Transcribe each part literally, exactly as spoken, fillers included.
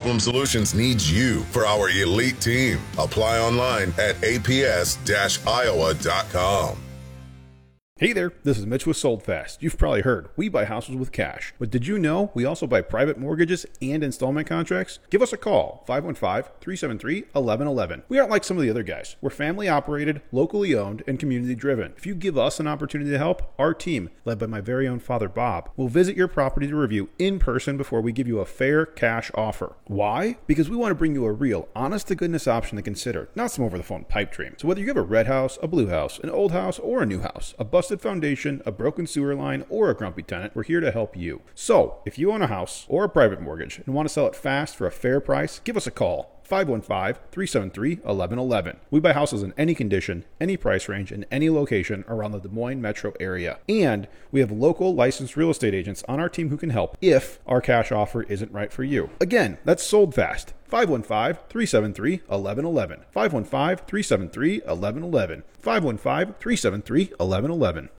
Problem Solutions needs you for our elite team. Apply online at a p s dash iowa dot com. Hey there, this is Mitch with Sold Fast. You've probably heard, we buy houses with cash. But did you know we also buy private mortgages and installment contracts? Give us a call, five one five, three seven three, one one one one. We aren't like some of the other guys. We're family operated, locally owned, and community driven. If you give us an opportunity to help, our team, led by my very own father Bob, will visit your property to review in person before we give you a fair cash offer. Why? Because we want to bring you a real, honest-to-goodness option to consider, not some over-the-phone pipe dream. So whether you have a red house, a blue house, an old house, or a new house, a bus foundation, a broken sewer line, or a grumpy tenant, we're here to help you. So, if you own a house or a private mortgage and want to sell it fast for a fair price, give us a call, five one five, three seven three, one one one one. We buy houses in any condition, any price range, and any location around the Des Moines metro area. And we have local licensed real estate agents on our team who can help if our cash offer isn't right for you. Again, that's Sold Fast. five one five, three seven three, one one one one. five one five, three seven three, one one one one. five one five, three seven three, one one one one.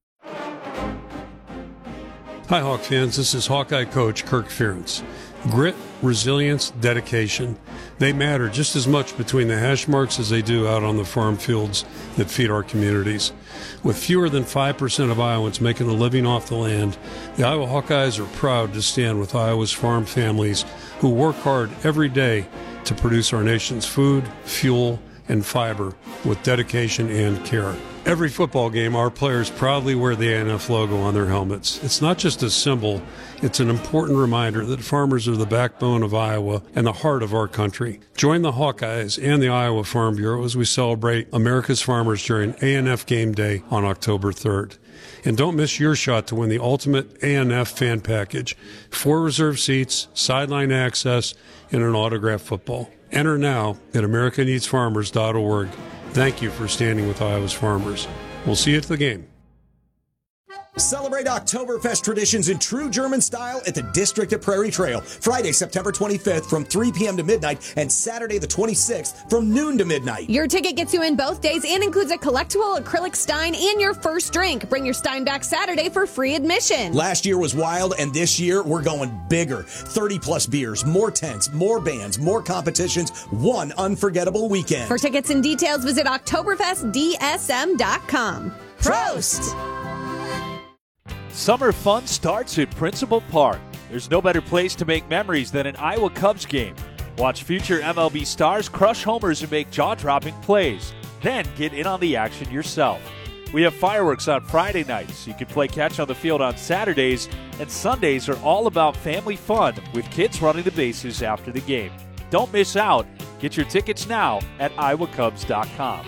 Hi, Hawk fans. This is Hawkeye coach Kirk Ferentz. Grit, resilience, dedication, they matter just as much between the hash marks as they do out on the farm fields that feed our communities. With fewer than five percent of Iowans making a living off the land, the Iowa Hawkeyes are proud to stand with Iowa's farm families who work hard every day to produce our nation's food, fuel, and fiber with dedication and care. Every football game, our players proudly wear the A N F logo on their helmets. It's not just a symbol, it's an important reminder that farmers are the backbone of Iowa and the heart of our country. Join the Hawkeyes and the Iowa Farm Bureau as we celebrate America's farmers during A N F Game Day on October third. And don't miss your shot to win the ultimate A N F fan package, four reserved seats, sideline access, and an autographed football. Enter now at america needs farmers dot org. Thank you for standing with Iowa's farmers. We'll see you at the game. Celebrate Oktoberfest traditions in true German style at the District at Prairie Trail. Friday, September twenty-fifth from three p.m. to midnight and Saturday the twenty-sixth from noon to midnight. Your ticket gets you in both days and includes a collectible acrylic stein and your first drink. Bring your stein back Saturday for free admission. Last year was wild, and this year we're going bigger. thirty plus beers, more tents, more bands, more competitions, one unforgettable weekend. For tickets and details, visit oktoberfest d s m dot com. Prost! Summer fun starts at Principal Park. There's no better place to make memories than an Iowa Cubs game. Watch future M L B stars crush homers and make jaw-dropping plays. Then get in on the action yourself. We have fireworks on Friday nights. You can play catch on the field on Saturdays, and Sundays are all about family fun with kids running the bases after the game. Don't miss out. Get your tickets now at iowa cubs dot com.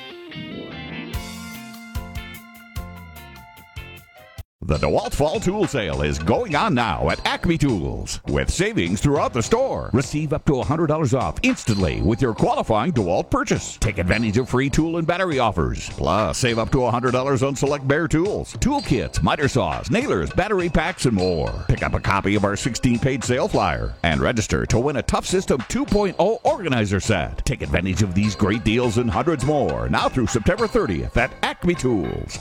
The DeWalt Fall Tool Sale is going on now at Acme Tools with savings throughout the store. Receive up to one hundred dollars off instantly with your qualifying DeWalt purchase. Take advantage of free tool and battery offers. Plus, save up to one hundred dollars on select Bear tools, tool kits, miter saws, nailers, battery packs, and more. Pick up a copy of our sixteen-page sale flyer and register to win a Tough System two point oh organizer set. Take advantage of these great deals and hundreds more now through September thirtieth at Acme Tools.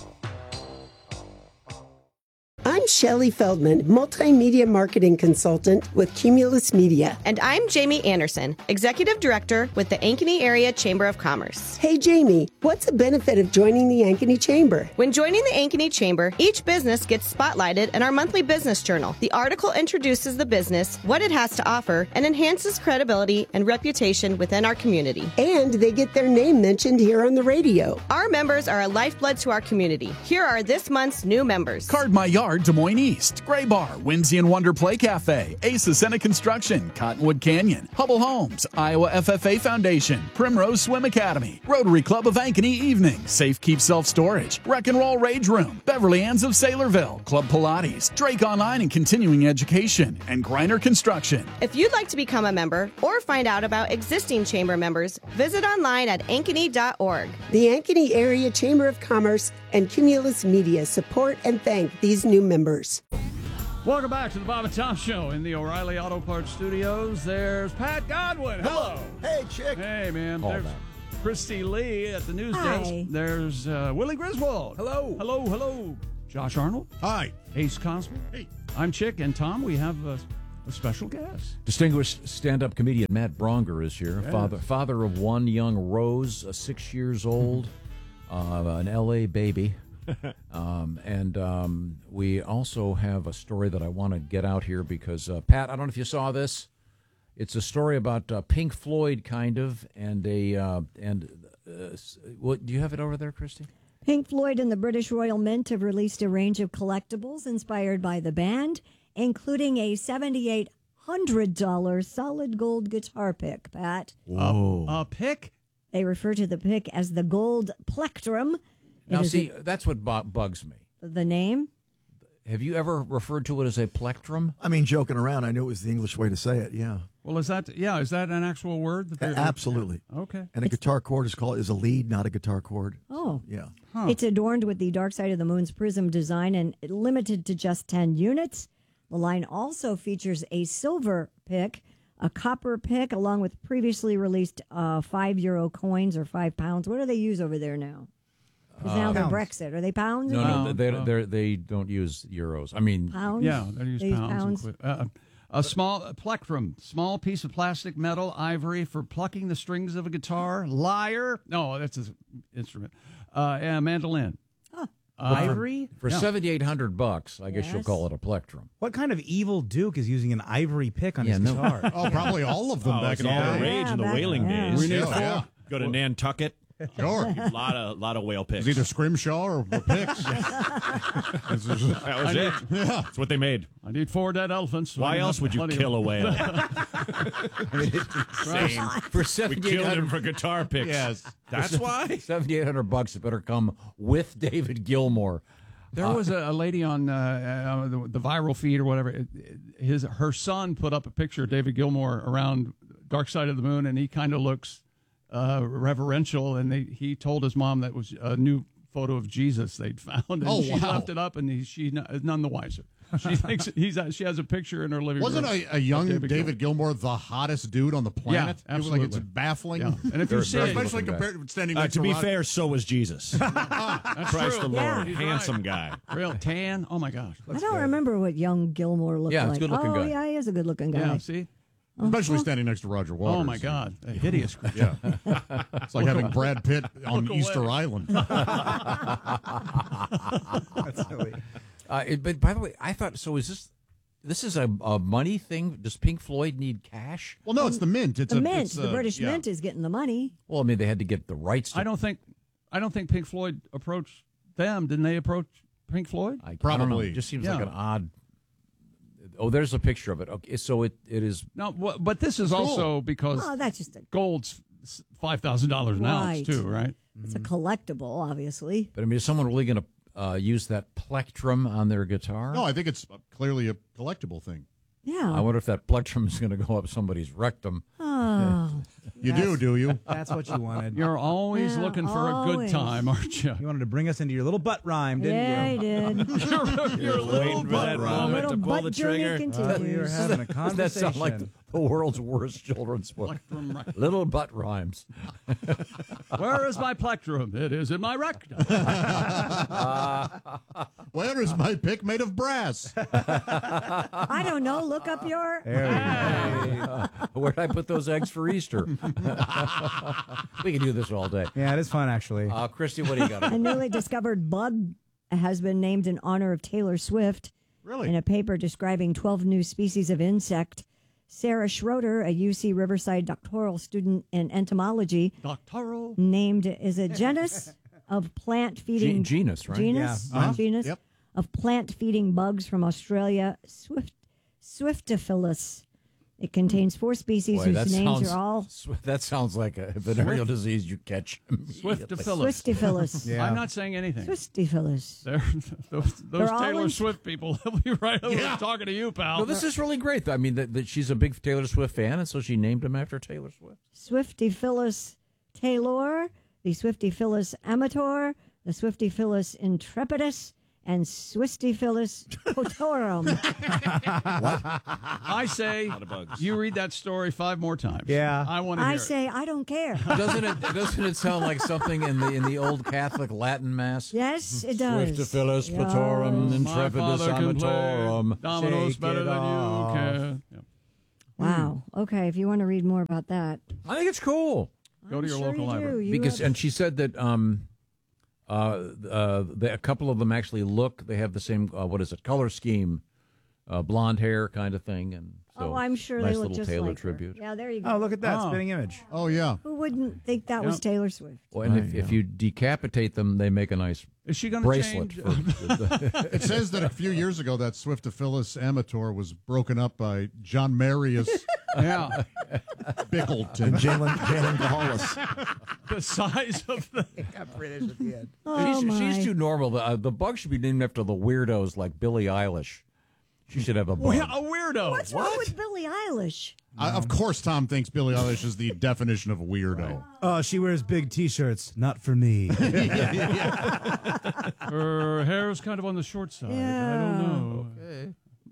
I'm Shelley Feldman, multimedia marketing consultant with Cumulus Media. And I'm Jamie Anderson, executive director with the Ankeny Area Chamber of Commerce. Hey, Jamie, what's the benefit of joining the Ankeny Chamber? When joining the Ankeny Chamber, each business gets spotlighted in our monthly business journal. The article introduces the business, what it has to offer, and enhances credibility and reputation within our community. And they get their name mentioned here on the radio. Our members are a lifeblood to our community. Here are this month's new members. Card My Yard, Des Moines East, Gray Bar, Whimsy and Wonder Play Cafe, Ace Ascena Construction, Cottonwood Canyon, Hubble Homes, Iowa F F A Foundation, Primrose Swim Academy, Rotary Club of Ankeny Evening, Safe Keep Self Storage, Wreck and Roll Rage Room, Beverly Ann's of Saylorville, Club Pilates, Drake Online and Continuing Education, and Griner Construction. If you'd like to become a member or find out about existing chamber members, visit online at ankeny dot org. The Ankeny Area Chamber of Commerce and Cumulus Media support and thank these new members. Welcome back to the Bob and Tom Show in the O'Reilly Auto Parts Studios. There's Pat Godwin. Hello. Hey, chick. Hey, man. All There's that. Christy Lee at the news Hi. desk. There's uh, Willie Griswold. Hello. Hello, hello. Josh Arnold. Hi. Ace Cosby. Hey. I'm Chick and Tom. We have uh, a special guest. Distinguished stand-up comedian Matt Bronger is here. Yes. Father father of one young Rose, uh, six years old, uh, an L A baby. um, and um, we also have a story that I want to get out here because, uh, Pat, I don't know if you saw this. It's a story about uh, Pink Floyd, kind of, and a uh, and uh, what do you have it over there, Christy? Pink Floyd and the British Royal Mint have released a range of collectibles inspired by the band, including a seven thousand eight hundred dollars solid gold guitar pick, Pat. Whoa. A, a pick? They refer to the pick as the gold plectrum. Now, It see, a, that's what bu- bugs me. the name? Have you ever referred to it as a plectrum? I mean, joking around, I knew it was the English way to say it, yeah. Well, is that, yeah, is that an actual word? That A- absolutely. Okay. And a guitar chord is called is a lead, not a guitar chord. Oh. Yeah. Huh. It's adorned with the Dark Side of the Moon's prism design and limited to just ten units. The line also features a silver pick, a copper pick, along with previously released uh, five euro coins or five pounds. What do they use over there now? Because now Uh, they're pounds. Brexit. Are they pounds? No, again? no, they they they don't use euros. I mean, Pounds? Yeah, they use They use pounds. pounds. And qui- uh, a small a plectrum, small piece of plastic, metal, ivory for plucking the strings of a guitar. Lyre? No, that's an instrument. Uh, and a mandolin. Oh. Uh, Ivory? for Yeah. seventy-eight hundred bucks, I guess you'll Yes. call it a plectrum. What kind of evil duke is using an ivory pick on Yeah, his no. guitar? Oh, probably all of them Oh, back it's in all the the day. rage Yeah, in the back- whaling yeah. days. We need yeah. yeah. Go to Nantucket. Sure. A lot of lot of whale It picks. was either Scrimshaw or, or Picks. That was it. Yeah. That's what they made. I need four dead elephants. Why else would you Plenty kill a of- whale? Same. For We seventy-eight killed him hundred, for guitar picks. Yes. That's why. seventy-eight hundred bucks, it better come with David Gilmour. There was a, a lady on uh, uh, the, the viral feed or whatever. It- it- His her son put up a picture of David Gilmour around Dark Side of the Moon, and he kind of looks uh, reverential. And they, he told his mom that was a new photo of Jesus they'd found, and Oh, she wow. left it up, and he, she n- is none the wiser. She thinks he's she has a picture in her living Wasn't room. a, a young of David, Gilmour the hottest dude on the planet? Yeah, It was like it's absolutely. baffling. Yeah. And if you see it, especially compared to standing Uh, next to be Rod- fair, so was Jesus. That's Christ true. the Yeah. Lord, He's handsome right. guy. Real tan. Oh my gosh. I don't remember what young Gilmore looked Yeah, like. it's a good-looking oh, guy. yeah, he is a good-looking guy. Yeah. See. especially standing next to Roger Waters. Oh my God. A hideous creature. Yeah. It's like having Brad Pitt on Look Easter away. Island. That's silly. Uh, it, but by the way, I thought so. Is this this is a, a money thing? Does Pink Floyd need cash? Well, no, it's the Mint. It's the a, Mint, it's the a- British yeah. Mint is getting the money. Well, I mean, they had to get the rights. To, I don't think I don't think Pink Floyd approached them. Didn't they approach Pink Floyd? I, I don't know. Probably. It just seems Yeah. like an odd. Oh, there's a picture of it. Okay, so it, it is. No, wh- but this is also because Oh, that's just a, gold's five thousand dollars an Right. ounce too, right? it's a collectible, obviously. But I mean, is someone really going to uh, use that plectrum on their guitar? No, I think it's clearly a collectible thing. Yeah. I wonder if that plectrum is going to go up somebody's rectum. Oh. You do, do you? That's what you wanted. You're always Yeah, looking for a good always. time, aren't you? You wanted to bring us into your little butt rhyme, didn't Yeah, you? he did. Your, your little waiting for that butt moment little to pull butt the journey trigger. continues. Uh, we were having a Does conversation. that sound like the, the world's worst children's book? Little butt rhymes. Where is my plectrum? It is in my rectum. Where is my pick made of brass? I don't know. Look up your. Uh, where did I put those eggs for Easter? We can do this all day. Yeah, it is fun, actually. Uh, Christy, what do you got? A newly discovered bug has been named in honor of Taylor Swift. Really? In a paper describing twelve new species of insect, Sarah Schroeder, a U C Riverside doctoral student in entomology, Doctoral. named is a genus of plant-feeding Ge- genus, right? Genus, Yeah. Uh-huh. genus Yep. of plant-feeding bugs from Australia, Swift Swiftophilus. It contains four species Boy, that whose names sounds, are all sw- that sounds like a venereal disease you catch. immediately. Swiftophilus. Swiftophilus. Yeah. I'm not saying anything. Swiftophilus. They're, those those They're Taylor always- Swift people, they'll be right over Yeah. talking to you, pal. No, this is really great. though. I mean, that, that she's a big Taylor Swift fan, and so she named him after Taylor Swift. Swiftophilus taylor, the Swiftophilus amator, the Swiftophilus intrepidus, and Swiftophilus cotorum. I say you read that story five more times. Yeah. I want to hear I it. say I don't care. Doesn't it? Doesn't it sound like something in the in the old Catholic Latin Mass? Yes, it does. Swiftophilus Yeah. platorum My intrepidus father can play amatorum. dominoes Shake better it than off. you can. Yep. Wow. Okay, if you want to read more about that. I think it's cool. Go to your sure local you do. library. You Because have- and she said that um, uh, uh, the, a couple of them actually look. They have the same. Uh, what is it? Color scheme, uh, blonde hair kind of thing, and so oh, I'm sure nice they look little just Taylor like her. tribute. Yeah, there you go. Oh, look at that Oh. spinning image. Oh, yeah. Who wouldn't think that was Yep. Taylor Swift? Well, and if, if you decapitate them, they make a nice Is she going to bracelet. change? For, It says that a few years ago that Swiftophilus amateur was broken up by John Marius Yeah. Bickleton. And Jalen Jalen Gahalis. The size of the. Got British at the end. Oh, she's, she's my. too normal. The, uh, the bug should be named after the weirdos like Billie Eilish. She should have a bug. Yeah, a weirdo. What's wrong with Billie Eilish? Uh, of course, Tom thinks Billie Eilish is the definition of a weirdo. Oh, she wears big T-shirts. Not for me. Her hair is kind of on the short side. I don't know. Okay.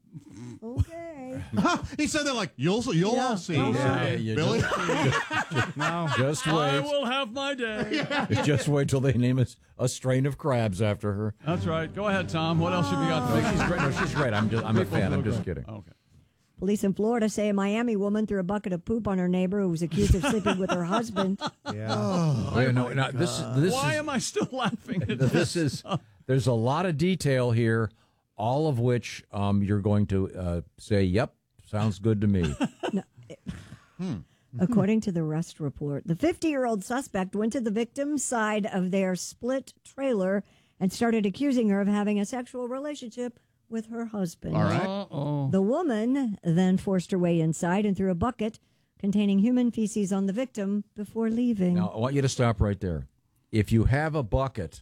Okay. He said that like, you'll, you'll Yeah. all see. Yeah, you Billy? just, No. just I wait. will have my day. Just wait till they name a, a strain of crabs after her. That's right. Go ahead, Tom. What else have you got? No, she's great. No, she's great. I'm just. I'm a fan. I'm just Okay. kidding. Okay. Police in Florida say a Miami woman threw a bucket of poop on her neighbor who was accused of sleeping with her husband. Yeah. Oh, yeah, no, no, this this Why is am I still laughing at this? this is. There's a lot of detail here, all of which um, you're going to uh, say, "Yep, sounds good to me." According to the arrest report, the fifty-year-old suspect went to the victim's side of their split trailer and started accusing her of having a sexual relationship with her husband. All right. Uh-oh. The woman then forced her way inside and threw a bucket containing human feces on the victim before leaving. Now, I want you to stop right there. If you have a bucket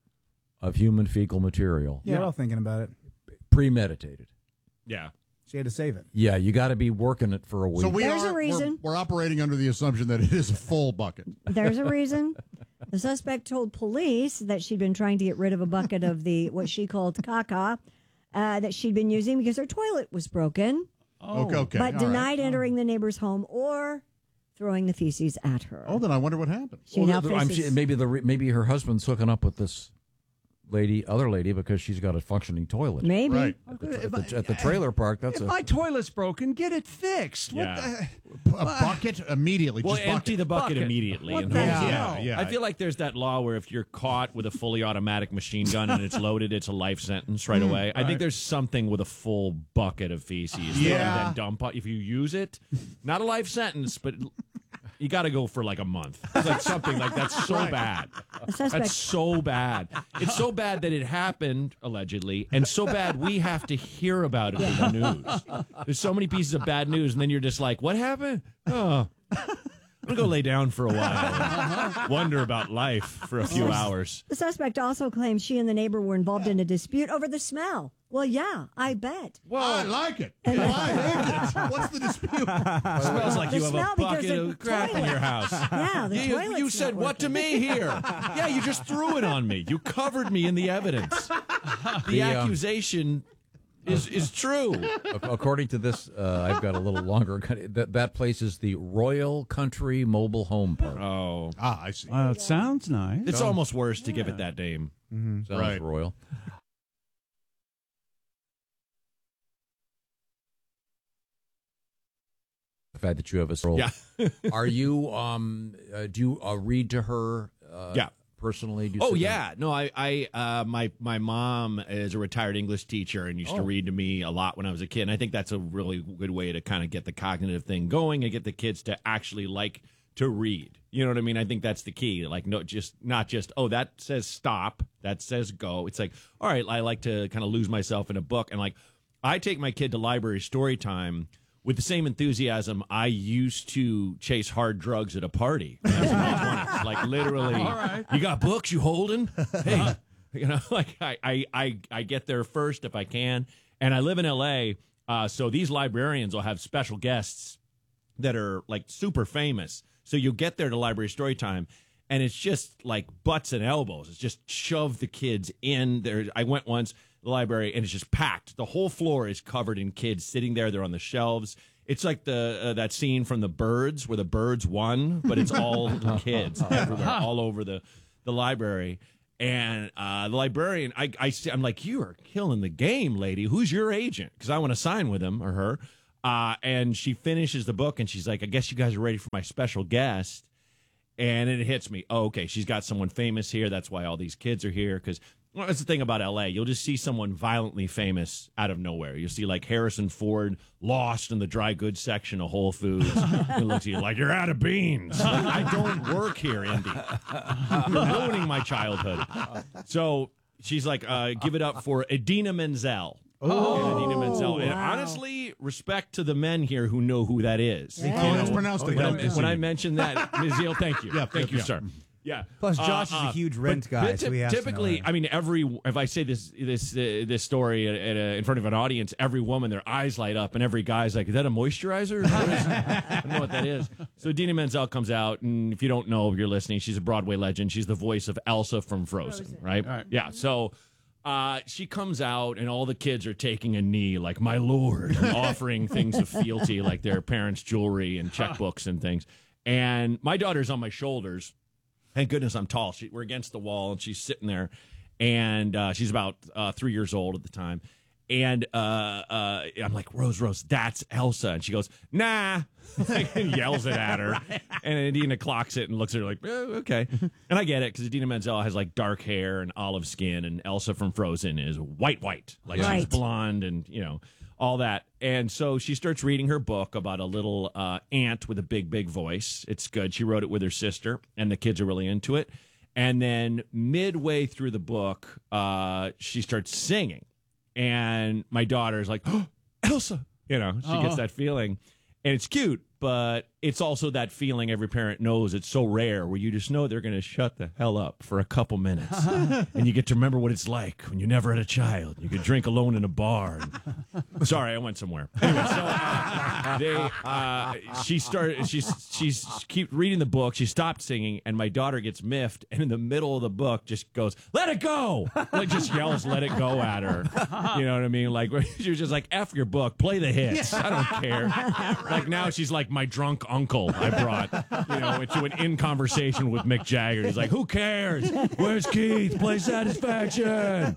of human fecal material, Yeah, we're all thinking about it. premeditated. Yeah. She had to save it. Yeah, you got to be working it for a week. So we There's a are, we're- reason. We're, operating under the assumption that it is a full bucket. There's a reason. The suspect told police that she'd been trying to get rid of a bucket of the what she called caca uh, that she'd been using because her toilet was broken, Oh. Okay, okay. but all denied right. entering the neighbor's home or throwing the feces at her. Oh, then I wonder what happened. She Well, now the- I'm- faces- maybe the re- maybe her husband's hooking up with this lady, other lady, because she's got a functioning toilet. Maybe. Right. At the, at the- at the trailer park, that's If a. my toilet's broken, get it fixed. What Yeah. the- A bucket immediately. Well, just empty bucket. the bucket, Bucket. immediately. What and the hose hell? it Yeah, out. yeah. I feel like there's that law where if you're caught with a fully automatic machine gun and it's loaded, it's a life sentence right away. I think there's something with a full bucket of feces that you Yeah. then dump out. If you use it, not a life sentence, but you got to go for like a month. It's like something like that's so bad. The suspect That's so bad. It's so bad that it happened, allegedly, and so bad we have to hear about it in the news. There's so many pieces of bad news, and then you're just like, what happened? Oh, I'm going to go lay down for a while. Wonder about life for a few hours. The suspect also claims she and the neighbor were involved in a dispute over the smell. Well, yeah, I bet. Well, I like it. I like it. What's the dispute? Smells like The you have smell a because bucket the of crap in toilet. your house. Yeah, the You, toilet's you said not what to working. me here? Yeah, you just threw it on me. You covered me in the evidence. The, The, um, accusation is is true. Ac- According to this, uh, I've got a little longer. That that place is the Royal Country Mobile Home Park. Oh, Ah, I see. Uh, it sounds nice. it's almost worse to give it that name. Sounds Right. royal. The fact that you have a soul. Yeah. Are you? Um. Uh, do you uh, read to her? Uh, Yeah. Personally. Do you Oh sit yeah, no, I, I, uh, my, my mom is a retired English teacher and used to Oh. read to me a lot when I was a kid. And I think that's a really good way to kind of get the cognitive thing going and get the kids to actually like to read. You know what I mean? I think that's the key. Like, no, just not just oh, that says stop, that says go. It's like, all right, I like to kind of lose myself in a book, and like, I take my kid to library story time with the same enthusiasm I used to chase hard drugs at a party. When I was in my twenties. Like literally, All right. you got books you holding? Hey, you know, like I, I, I, I get there first if I can. And I live in L A, uh, so these librarians will have special guests that are like super famous. So you get there to library story time, and it's just like butts and elbows. It's just shove the kids in there. I went once. The library, and it's just packed. The whole floor is covered in kids sitting there. They're on the shelves. It's like the uh, that scene from The Birds where the birds won, but it's all the kids everywhere, all over the, the library. And uh, the librarian, I, I, I'm like, you are killing the game, lady. Who's your agent? Because I want to sign with him or her. Uh, and she finishes the book, and she's like, I guess you guys are ready for my special guest. And it hits me. Oh, okay, she's got someone famous here. That's why all these kids are here. Because well, that's the thing about L A. You'll just see someone violently famous out of nowhere. You'll see like Harrison Ford lost in the dry goods section of Whole Foods. He looks at you like, you're out of beans. Like, I don't work here, Indy. You're ruining my childhood. So she's like, uh, give it up for Idina Menzel. Oh, Idina Menzel. wow. And honestly, respect to the men here who know who that is. Yeah. Oh, it's pronounced when, again. I, when I mentioned that, Mizzil, thank you. Yeah, thank yeah, you, yeah. sir. Yeah. Plus, Josh Uh, is uh, a huge but- rent guy, but so we have to know typically, that. I mean, every if I say this this uh, this story at, at a, in front of an audience, every woman, their eyes light up, and every guy's like, "Is that a moisturizer?" What is- I don't know what that is. So Idina Menzel comes out, and if you don't know, if you're listening, she's a Broadway legend. She's the voice of Elsa from Frozen, Frozen. Right? Right. Yeah. So. Uh, she comes out, and all the kids are taking a knee, like, my lord, and offering things of fealty, like their parents' jewelry and checkbooks and things. And my daughter's on my shoulders. Thank goodness I'm tall. She, we're against the wall, and she's sitting there, and uh, she's about uh, three years old at the time. And uh, uh, I'm like, Rose, Rose, that's Elsa. And she goes, nah, and yells it at her. And Idina clocks it and looks at her like, oh, okay. And I get it, because Idina Menzel has like dark hair and olive skin, and Elsa from Frozen is white, white. Like Right. she's blonde and, you know, all that. And so she starts reading her book about a little uh, ant with a big, big voice. It's good. She wrote it with her sister, and the kids are really into it. And then midway through the book, uh, she starts singing. And my daughter's like, oh, Elsa. You know, she Uh-huh. gets that feeling. And it's cute, but it's also that feeling every parent knows. It's so rare where you just know they're going to shut the hell up for a couple minutes. And you get to remember what it's like when you never had a child. You could drink alone in a bar. And... Sorry, I went somewhere. Anyway, so uh, they, uh, she started, she's, she's she keep reading the book. She stopped singing, and my daughter gets miffed. And in the middle of the book, just goes, let it go. Like, just yells, let it go at her. You know what I mean? Like, she was just like, F your book, play the hits. I don't care. Like, now she's like my drunk uncle I brought, you know, into an in conversation with Mick Jagger. He's like, who cares? Where's Keith? Play Satisfaction.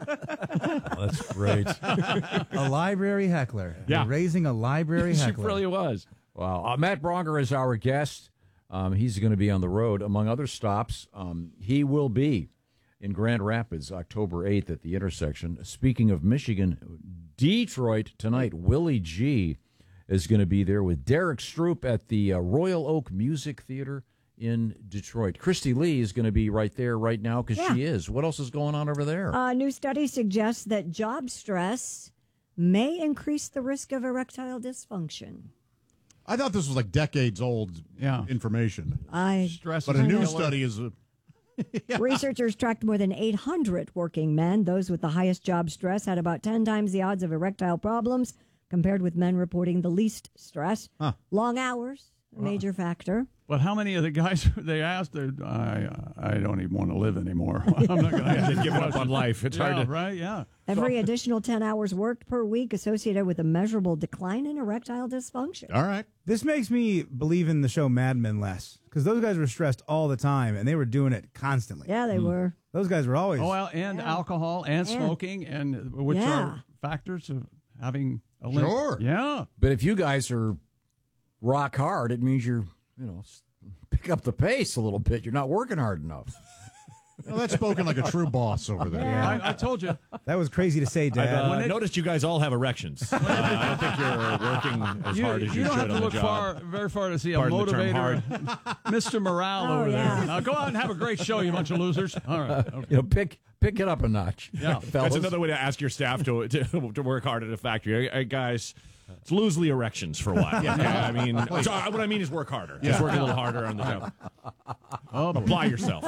Oh, that's great. A library heckler. Yeah. You're raising a library She heckler. really was. Wow. Uh, Matt Bronger is our guest. Um, he's going to be on the road, among other stops. Um, he will be in Grand Rapids October eighth at the intersection. Speaking of Michigan, Detroit tonight, Willie G is going to be there with Derek Stroop at the uh, Royal Oak Music Theater in Detroit. Christy Lee is going to be right there right now because Yeah. she is. What else is going on over there? A new study suggests that job stress may increase the risk of erectile dysfunction. I thought this was like decades old Yeah. information. I Stress But is a new killer. study is a Researchers tracked more than eight hundred working men. Those with the highest job stress had about ten times the odds of erectile problems compared with men reporting the least stress. Huh. Long hours, a major factor. But how many of the guys they asked, they're, I I don't even want to live anymore. I'm not going to They've given up on life. It's yeah, hard to. right? Yeah. Every additional ten hours worked per week associated with a measurable decline in erectile dysfunction. all right. This makes me believe in the show Mad Men less because those guys were stressed all the time and they were doing it constantly. Yeah, they were. Those guys were always. Oh, well, and Yeah. alcohol and Yeah. smoking, and which Yeah. are factors of having a limp. Sure. Yeah. But if you guys are rock hard, it means you're, you know, s- pick up the pace a little bit. You're not working hard enough. Well, that's spoken like a true boss over there. I, I told you. That was crazy to say, Dad. I've uh, When it- noticed you guys all have erections. Uh, I don't think you're working as You, hard as you, you don't should have to on look the far, job. very far to see Pardon a the term motivator, Mister Morale Oh, over yeah. there. Now go out and have a great show, you bunch of losers. All right. Okay. You know, pick pick it up a notch. Yeah. fellas. That's another way to ask your staff to to, to work hard at a factory. Hey, hey, guys, it's loosely erections for a while. Yeah, I mean, so what I mean is work harder. Just work a little harder on the job. Oh, boy. Apply yourself.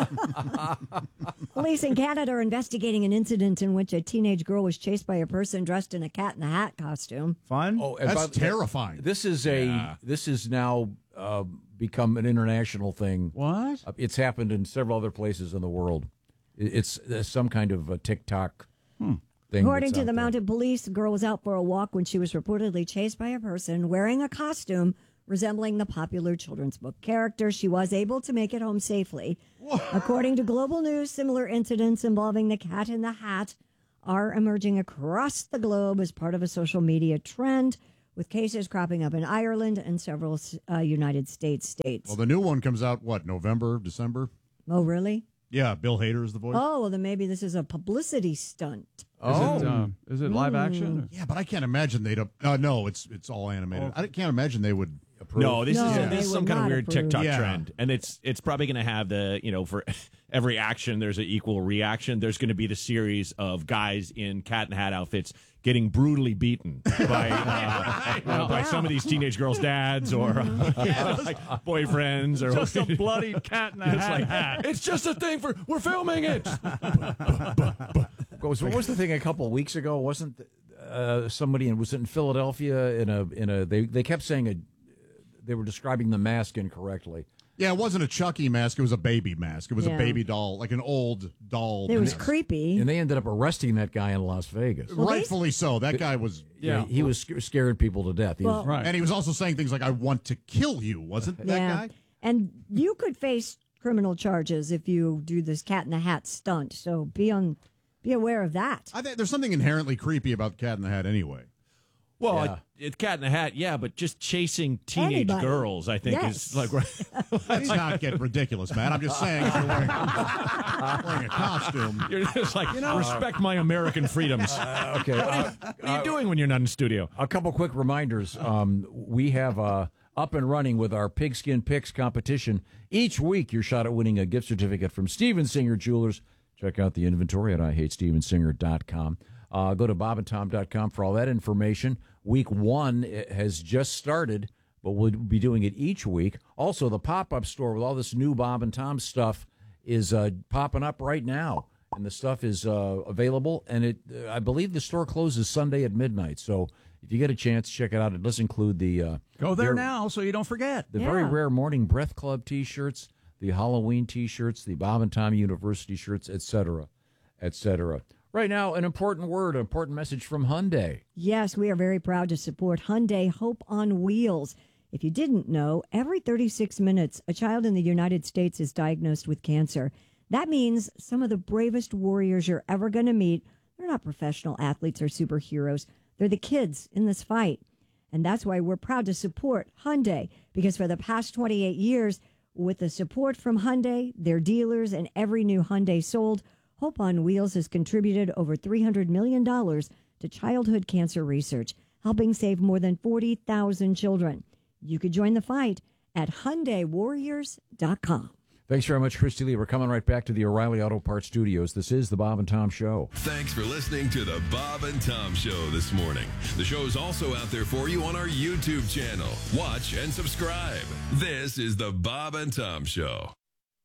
Police in Canada are investigating an incident in which a teenage girl was chased by a person dressed in a Cat in the Hat costume. Fun? Oh, and That's by the- terrifying. This is a Yeah. this is now uh, become an international thing. What? Uh, It's happened in several other places in the world. It- It's uh, some kind of a TikTok thing. According that's to out the there. mounted police, the girl was out for a walk when she was reportedly chased by a person wearing a costume resembling the popular children's book character. She was able to make it home safely. According to Global News, similar incidents involving the Cat in the Hat are emerging across the globe as part of a social media trend. with cases cropping up in Ireland and several uh, United States states. Well, the new one comes out, what, November, December? Oh, really? Yeah, Bill Hader is the voice. Oh, well, then maybe this is a publicity stunt. Oh. Is it, uh, is it live action? Yeah, but I can't imagine they'd... Uh, no, it's it's all animated. I can't imagine they would approve. No, this No, is they this is some would kind of not weird approve. TikTok Yeah. trend, and it's it's probably going to have the you know for every action there's an equal reaction. There's going to be the series of guys in cat and hat outfits getting brutally beaten by uh, uh, by some of these teenage girls' dads or uh, like boyfriends or Just a bloody cat in a It's hat. like, hat. it's just a thing for we're filming it. What was, what was the thing a couple of weeks ago? Wasn't uh, somebody in was it in Philadelphia in a in a they they kept saying a they were describing the mask incorrectly. Yeah, it wasn't a Chucky mask. It was a baby mask. It was Yeah. a baby doll, like an old doll. It was mask. creepy. And they ended up arresting that guy in Las Vegas. Well, they- Rightfully so. That guy was... Yeah, he was sc- scaring people to death. He Well- was, Right. And he was also saying things like, I want to kill you, wasn't that yeah. guy? And you could face criminal charges if you do this cat in the hat stunt. So be on, be aware of that. I think there's something inherently creepy about Cat in the Hat anyway. Well, Yeah. it, it cat in the hat, yeah, but just chasing teenage Anybody. girls, I think, Yes. is like Let's not get ridiculous, man. I'm just saying if you're wearing, wearing a costume. you're just like respect my American freedoms. Uh, okay. Uh, What are you doing when you're not in studio? a couple quick reminders. Um, we have uh, up and running with our Pigskin Picks competition. Each week, your shot at winning a gift certificate from Steven Singer Jewelers. Check out the inventory at I hate steven singer dot com. Uh, go to bob and tom dot com for all that information. Week one has just started, but we'll be doing it each week. Also, the pop-up store with all this new Bob and Tom stuff is uh, popping up right now, and the stuff is uh, available. And it, uh, I believe the store closes Sunday at midnight. So if you get a chance, check it out. It does include the uh, Go there their- now so you don't forget. the Yeah. very rare Morning Breath Club T-shirts, the Halloween T-shirts, the Bob and Tom University shirts, et cetera, et cetera. Right now, an important word, an important message from Hyundai. Yes, we are very proud to support Hyundai Hope on Wheels. If you didn't know, every thirty-six minutes, a child in the United States is diagnosed with cancer. That means some of the bravest warriors you're ever going to meet, they're not professional athletes or superheroes. They're the kids in this fight. And that's why we're proud to support Hyundai, because for the past twenty-eight years, with the support from Hyundai, their dealers, and every new Hyundai sold, Hope on Wheels has contributed over three hundred million dollars to childhood cancer research, helping save more than forty thousand children. You could join the fight at Hyundai Warriors dot com. Thanks very much, Christy Lee. We're coming right back to the O'Reilly Auto Parts Studios. This is the Bob and Tom Show. Thanks for listening to the Bob and Tom Show this morning. The show is also out there for you on our YouTube channel. Watch and subscribe. This is the Bob and Tom Show.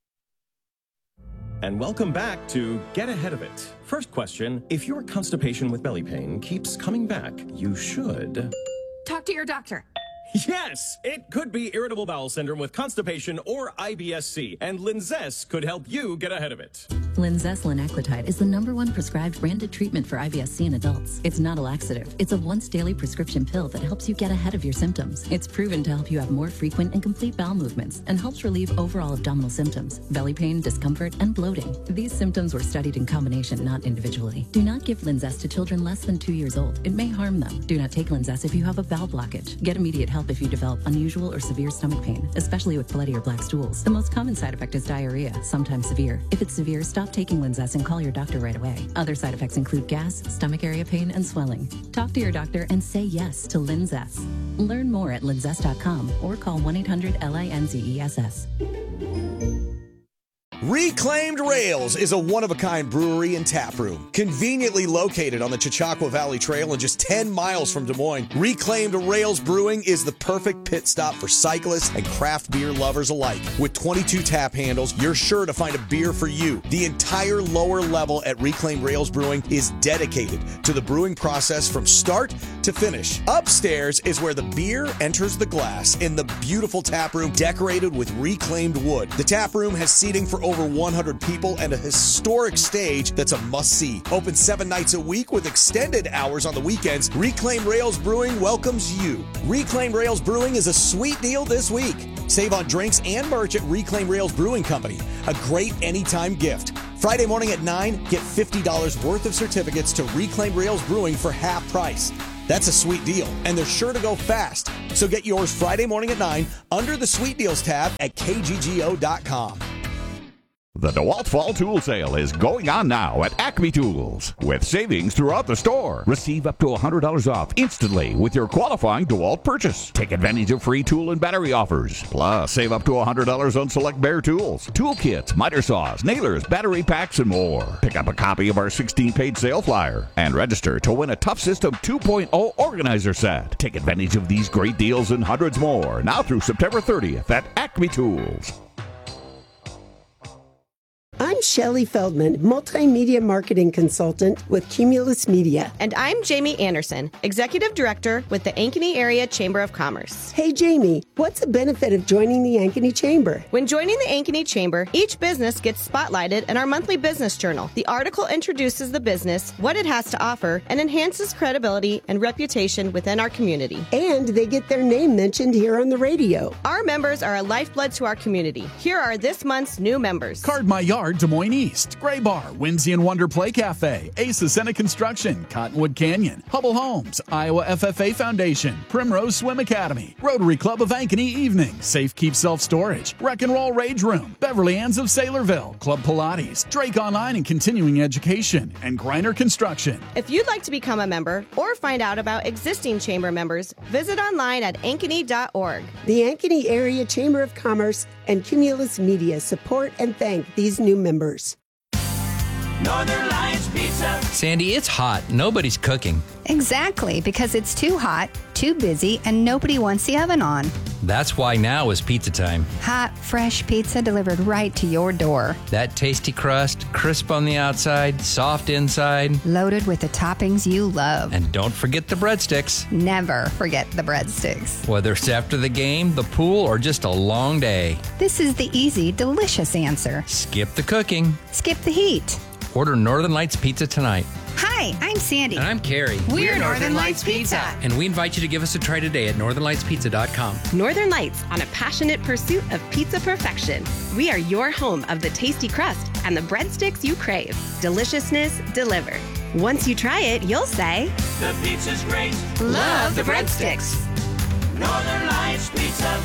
And welcome back to Get Ahead of It. First question, if your constipation with belly pain keeps coming back, you should... Talk to your doctor. Yes! It could be irritable bowel syndrome with constipation or I B S C, and Linzess could help you get ahead of it. Linzess linaclotide is the number one prescribed branded treatment for I B S C in adults. It's not a laxative. It's a once daily prescription pill that helps you get ahead of your symptoms. It's proven to help you have more frequent and complete bowel movements and helps relieve overall abdominal symptoms, belly pain, discomfort, and bloating. These symptoms were studied in combination, not individually. Do not give Linzess to children less than two years old. It may harm them. Do not take Linzess if you have a bowel blockage. Get immediate help if you develop unusual or severe stomach pain, especially with bloody or black stools. The most common side effect is diarrhea, sometimes severe. If it's severe, stop taking Linzess and call your doctor right away. Other side effects include gas, stomach area pain, and swelling. Talk to your doctor and say yes to Linzess. Learn more at linzess dot com or call one eight hundred L I N Z E S S. Reclaimed Rails is a one-of-a-kind brewery and tap room. Conveniently located on the Chautauqua Valley Trail and just ten miles from Des Moines, Reclaimed Rails Brewing is the perfect pit stop for cyclists and craft beer lovers alike. With twenty-two tap handles, you're sure to find a beer for you. The entire lower level at Reclaimed Rails Brewing is dedicated to the brewing process from start to finish. Upstairs is where the beer enters the glass in the beautiful tap room decorated with reclaimed wood. The tap room has seating for over one hundred people and a historic stage that's a must-see. Open seven nights a week with extended hours on the weekends, Reclaim Rails Brewing welcomes you. Reclaim Rails Brewing is a sweet deal this week. Save on drinks and merch at Reclaim Rails Brewing Company. A great anytime gift. Friday morning at nine, get fifty dollars worth of certificates to Reclaim Rails Brewing for half price. That's a sweet deal, and they're sure to go fast. So get yours Friday morning at nine under the Sweet Deals tab at K G G O dot com. The DeWalt Fall Tool Sale is going on now at Acme Tools. With savings throughout the store, receive up to one hundred dollars off instantly with your qualifying DeWalt purchase. Take advantage of free tool and battery offers. Plus, save up to one hundred dollars on select Bear tools, tool kits, miter saws, nailers, battery packs, and more. Pick up a copy of our sixteen-page sale flyer and register to win a Tough System two point oh organizer set. Take advantage of these great deals and hundreds more now through September thirtieth at Acme Tools. I'm Shelley Feldman, multimedia marketing consultant with Cumulus Media. And I'm Jamie Anderson, executive director with the Ankeny Area Chamber of Commerce. Hey, Jamie, what's the benefit of joining the Ankeny Chamber? When joining the Ankeny Chamber, each business gets spotlighted in our monthly business journal. The article introduces the business, what it has to offer, and enhances credibility and reputation within our community. And they get their name mentioned here on the radio. Our members are a lifeblood to our community. Here are this month's new members. Card My Yard, Des Moines East, Gray Bar, Whimsy and Wonder Play Cafe, Asa Senate Construction, Cottonwood Canyon, Hubble Homes, Iowa F F A Foundation, Primrose Swim Academy, Rotary Club of Ankeny Evening, Safe Keep Self Storage, Wreck and Roll Rage Room, Beverly Ann's of Saylorville, Club Pilates, Drake Online and Continuing Education, and Griner Construction. If you'd like to become a member or find out about existing chamber members, visit online at ankeny dot org. The Ankeny Area Chamber of Commerce and Cumulus Media support and thank these new members. Northern Lights Pizza. Sandy, it's hot. Nobody's cooking. Exactly, because it's too hot, too busy, and nobody wants the oven on. That's why now is pizza time. Hot, fresh pizza delivered right to your door. That tasty crust, crisp on the outside, soft inside. Loaded with the toppings you love. And don't forget the breadsticks. Never forget the breadsticks. Whether it's after the game, the pool, or just a long day. This is the easy, delicious answer. Skip the cooking. Skip the heat. Order Northern Lights Pizza tonight. Hi, I'm Sandy. And I'm Carrie. We're, We're Northern Lights Pizza. And we invite you to give us a try today at northern lights pizza dot com. Northern Lights, on a passionate pursuit of pizza perfection. We are your home of the tasty crust and the breadsticks you crave. Deliciousness delivered. Once you try it, you'll say, the pizza's great. Love the breadsticks. Northern Lights Pizza.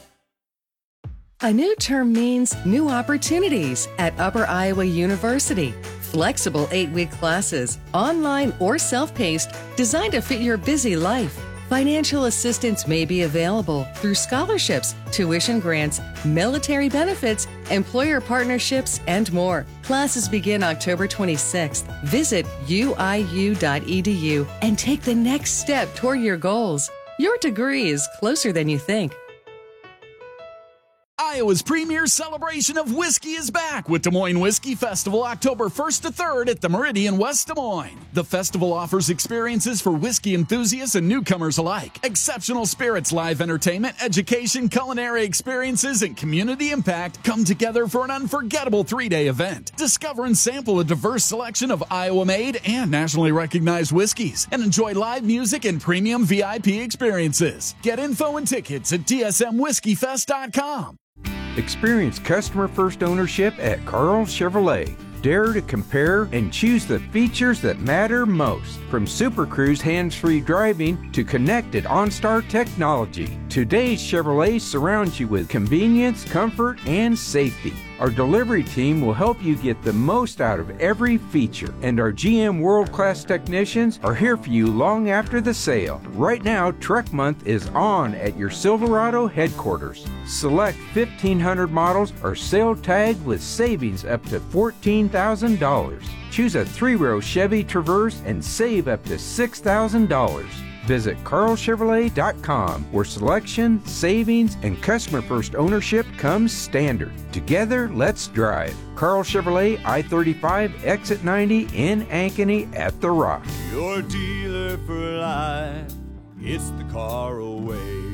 A new term means new opportunities at Upper Iowa University. Flexible eight-week classes, online or self-paced, designed to fit your busy life. Financial assistance may be available through scholarships, tuition grants, military benefits, employer partnerships, and more. Classes begin October twenty-sixth. Visit U I U dot E D U and take the next step toward your goals. Your degree is closer than you think. Iowa's premier celebration of whiskey is back with Des Moines Whiskey Festival October first to third at the Meridian West Des Moines. The festival offers experiences for whiskey enthusiasts and newcomers alike. Exceptional spirits, live entertainment, education, culinary experiences, and community impact come together for an unforgettable three-day event. Discover and sample a diverse selection of Iowa-made and nationally recognized whiskeys and enjoy live music and premium V I P experiences. Get info and tickets at D S M whiskey fest dot com. Experience customer-first ownership at Carl Chevrolet. Dare to compare and choose the features that matter most. From Super Cruise hands-free driving to connected OnStar technology, today's Chevrolet surrounds you with convenience, comfort, and safety. Our delivery team will help you get the most out of every feature, and our G M world-class technicians are here for you long after the sale. Right now, Truck Month is on at your Silverado headquarters. Select fifteen hundred models are sale tagged with savings up to fourteen thousand dollars. Choose a three-row Chevy Traverse and save up to six thousand dollars. Visit carl chevrolet dot com, where selection, savings, and customer-first ownership comes standard. Together, let's drive. Carl Chevrolet, I thirty-five, Exit ninety in Ankeny at The Rock. Your dealer for life, it's the car away.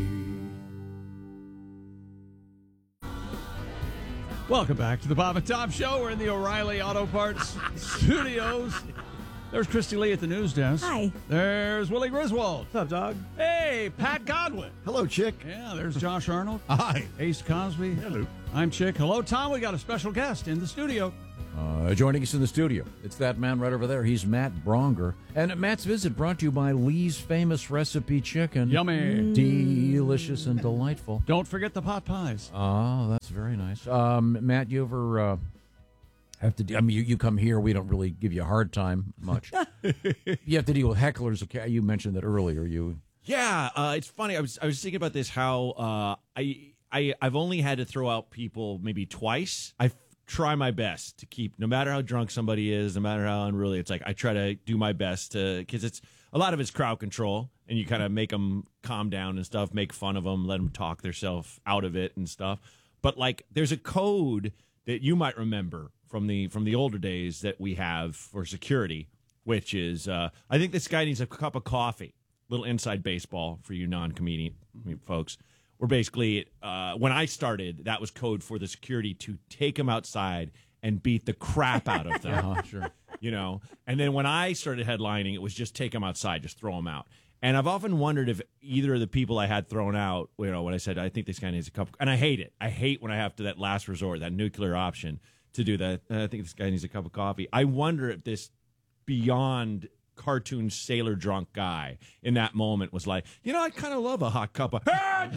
Welcome back to the Bob and Tom Show. We're in the O'Reilly Auto Parts Studios. There's Christy Lee at the news desk. Hi. There's Willie Griswold. What's up, dog? Hey, Pat Godwin. Hello, Chick. Yeah, there's Josh Arnold. Hi. Ace Cosby. Hello. I'm Chick. Hello, Tom. We got a special guest in the studio. Uh, joining us in the studio, it's that man right over there. He's Matt Bronger. And Matt's visit brought to you by Lee's Famous Recipe Chicken. Yummy. Delicious and delightful. Don't forget the pot pies. Oh, that's very nice. Um, Matt, you ever uh, have to... I mean, you, you come here, we don't really give you a hard time much. You have to deal with hecklers. Okay, you mentioned that earlier. You... Yeah, uh, it's funny. I was I was thinking about this, how uh, I, I, I've only had to throw out people maybe twice. I try my best to keep, no matter how drunk somebody is, no matter how unruly, it's like I try to do my best to, because it's a lot of it's crowd control, and you kind of make them calm down and stuff, make fun of them, let them talk themselves out of it and stuff. But like, there's a code that you might remember from the from the older days that we have for security, which is uh, I think this guy needs a cup of coffee. Little inside baseball for you non-comedian folks. We're basically, uh, when I started, that was code for the security to take them outside and beat the crap out of them. Uh-huh, sure. You know, and then when I started headlining, it was just take them outside, just throw them out. And I've often wondered if either of the people I had thrown out, you know, when I said, I think this guy needs a cup, and I hate it. I hate when I have to, that last resort, that nuclear option to do that. I think this guy needs a cup of coffee. I wonder if this beyond cartoon sailor drunk guy in that moment was like, you know, I kind of love a hot cup of